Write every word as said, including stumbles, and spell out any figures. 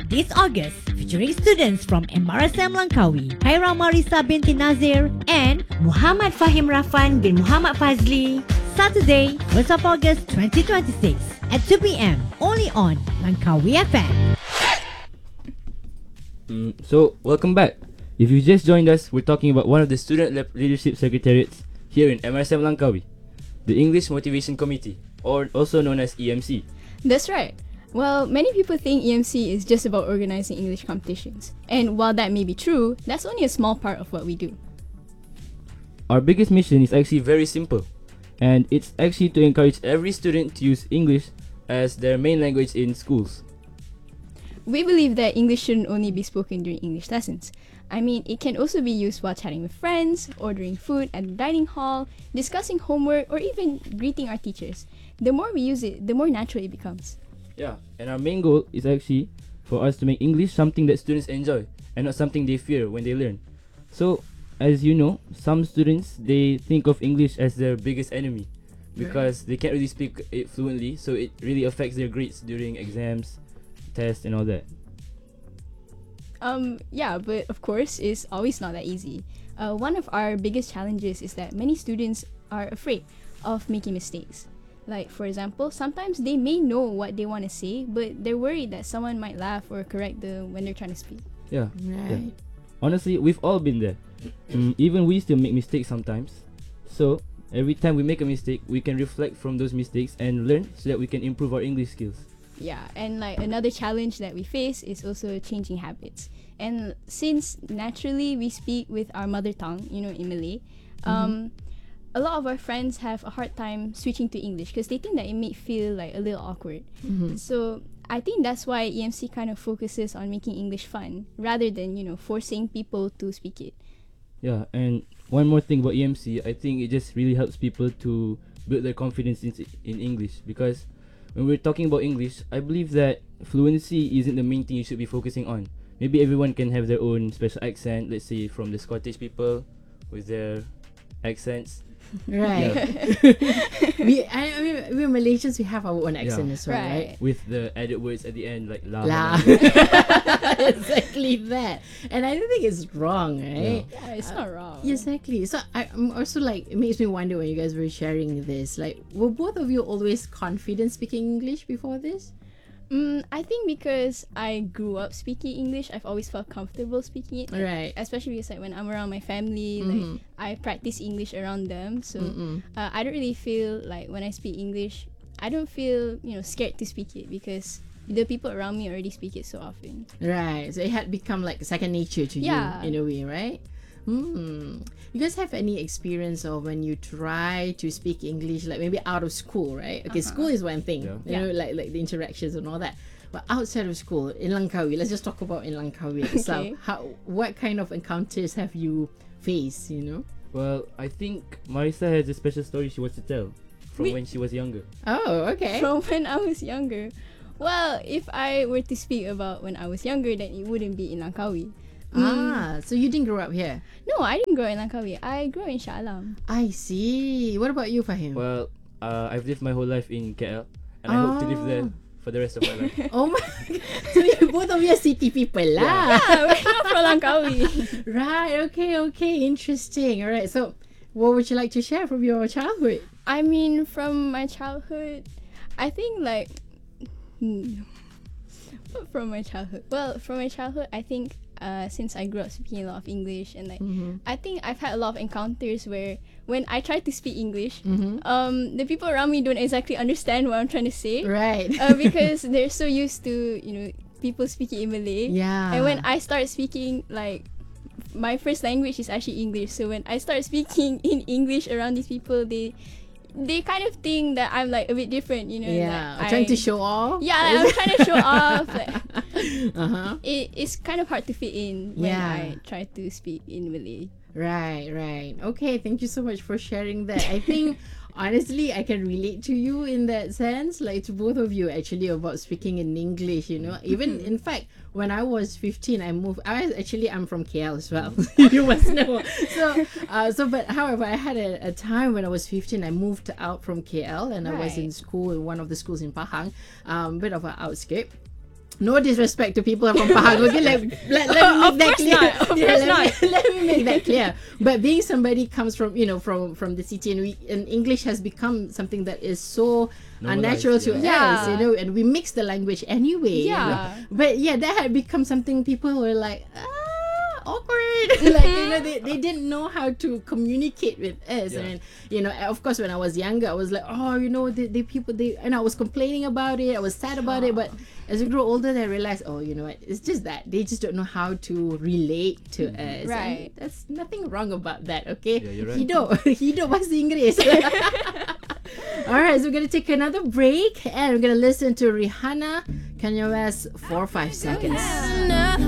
this August, featuring students from M R S M Langkawi, Haira Marisa binti Nazir, and Muhammad Fahim Rafan bin Muhammad Fazli. Saturday, first of August twenty twenty-six at two p.m. only on Langkawi F M. Mm, so, welcome back. If you just joined us, we're talking about one of the Student Le- Leadership Secretariats here in M R S M Langkawi, the English Motivation Committee, or also known as E M C. That's right. Well, many people think E M C is just about organizing English competitions. And while that may be true, that's only a small part of what we do. Our biggest mission is actually very simple, and it's actually to encourage every student to use English as their main language in schools. We believe that English shouldn't only be spoken during English lessons. I mean, it can also be used while chatting with friends, ordering food at the dining hall, discussing homework, or even greeting our teachers. The more we use it, the more natural it becomes. Yeah, and our main goal is actually for us to make English something that students enjoy and not something they fear when they learn. So, as you know, some students, they think of English as their biggest enemy because they can't really speak it fluently, so it really affects their grades during exams, tests, and all that. Um, yeah, but of course, it's always not that easy. Uh, one of our biggest challenges is that many students are afraid of making mistakes. Like, for example, sometimes they may know what they want to say, but they're worried that someone might laugh or correct them when they're trying to speak. Yeah. Right. yeah. Honestly, we've all been there. Mm, even we still make mistakes sometimes. So, every time we make a mistake, we can reflect from those mistakes and learn so that we can improve our English skills. Yeah, and like another challenge that we face is also changing habits. And since naturally we speak with our mother tongue, you know, in Malay, um, a lot of our friends have a hard time switching to English because they think that it may feel like a little awkward. Mm-hmm. So I think that's why E M C kind of focuses on making English fun rather than, you know, forcing people to speak it. Yeah, and one more thing about E M C, I think it just really helps people to build their confidence in, in English, because when we're talking about English, I believe that fluency isn't the main thing you should be focusing on. Maybe everyone can have their own special accent, let's say from the Scottish people with their accents. Right. we, I, I mean, we Malaysians, we have our own accent Yeah. as well, right? Right. With the added words at the end, like la. La. la. Exactly that. And I don't think it's wrong, right? Yeah, it's not wrong. Exactly. So I, I'm also like, it makes me wonder when you guys were sharing this, like, were both of you always confident speaking English before this? Mm, I think because I grew up speaking English, I've always felt comfortable speaking it. like, Right. Especially because like when I'm around my family, Mhm. like I practice English around them. So Mm-mm. uh, I don't really feel like when I speak English, I don't feel, you know, scared to speak it because the people around me already speak it so often. Right. So it had become like second nature to Yeah. you in a way, right? Hmm. You guys have any experience of when you try to speak English, like maybe out of school, right? Okay, Uh-huh. school is one thing, Yeah. you know, like like the interactions and all that. But outside of school, in Langkawi, let's just talk about in Langkawi itself. Okay. How, what kind of encounters have you faced? You know? Well, I think Marisa has a special story she wants to tell from Me- when she was younger. Oh, okay. From when I was younger. Well, if I were to speak about when I was younger, then it wouldn't be in Langkawi. Ah, so you didn't grow up here? No, I didn't grow in Langkawi. I grew in Shah Alam. I see. What about you, Fahim? Well, uh, I've lived my whole life in K L, and I hope to live there for the rest of my life. Oh my! So you both of you are city people lah. Yeah, we're not from Langkawi. Right. Okay. Okay. Interesting. All right. So, what would you like to share from your childhood? I mean, from my childhood, I think like hmm, from my childhood. Well, from my childhood, I think uh, since I grew up speaking a lot of English and like Mm-hmm. I think I've had a lot of encounters where when I try to speak English, Mm-hmm. um, the people around me don't exactly understand what I'm trying to say. Right. uh, because they're so used to, you know, people speaking in Malay. yeah. And when I start speaking, like, my first language is actually English. So when I start speaking in English around these people, they they kind of think that I'm like a bit different, you know. yeah, like, trying I- to show off. Yeah, like, I'm trying to show off. Like, Uh huh. it, it's kind of hard to fit in when Yeah. I try to speak in Malay. Right, right. Okay, thank you so much for sharing that. I think honestly I can relate to you in that sense, like to both of you actually, about speaking in English, you know. Even in fact, when I was fifteen, I moved. I was actually I'm from K L as well. You must know. So, uh, so but however, I had a, a time when I was fifteen. I moved out from K L and I was in Right. school in one of the schools in Pahang, um, bit of an outskirt. No disrespect to people from Pahang. Okay, like, let, let me make Of that course clear. not, of Yeah, course let, not. Me, let me make that clear. But being somebody comes from, you know, from from the city, and we and English has become something that is so Normalized, unnatural to yeah. us, Yeah. you know, and we mix the language anyway. you know. Yeah. But yeah, that had become something people were like, ah, awkward. Like, you know, they, they didn't know how to communicate with us. Yeah. And, you know, of course, when I was younger, I was like, oh, you know, they, they people, they, and I was complaining about it. I was sad about it. But as we grow older, I realized, oh, you know what, it's just that they just don't know how to relate to us. Right. And there's nothing wrong about that, okay? Yeah, you're right. Hidup. Hidup bahasa Inggeris. All right, so we're going to take another break and we're going to listen to Rihanna, Kanye West, for five seconds.